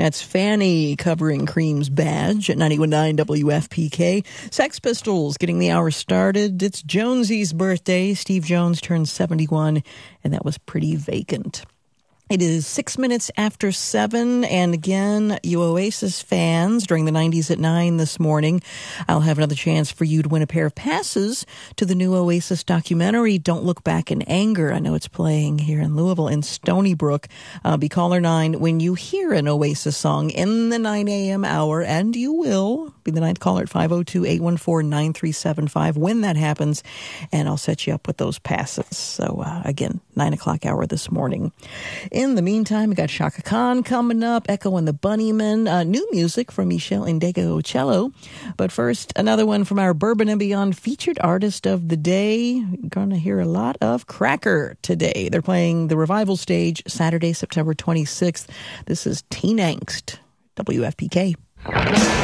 That's Fanny covering Cream's Badge at 91.9 WFPK. Sex Pistols getting the hour started. It's Jonesy's birthday. Steve Jones turned 71, and that was Pretty Vacant. It is 6 minutes after 7, and again, you Oasis fans, during the 90s at 9 this morning, I'll have another chance for you to win a pair of passes to the new Oasis documentary, Don't Look Back in Anger. I know it's playing here in Louisville in Stony Brook. Be caller 9 when you hear an Oasis song in the 9 a.m. hour, and you will be the ninth caller at 502-814-9375 when that happens, and I'll set you up with those passes. So, again, 9 o'clock hour this morning. In the meantime, we got Chaka Khan coming up, Echo and the Bunnymen, new music from Michelle Indegocello. But first, another one from our Bourbon and Beyond featured artist of the day. You're going to hear a lot of Cracker today. They're playing the Revival Stage Saturday, September 26th. This is Teen Angst, WFPK.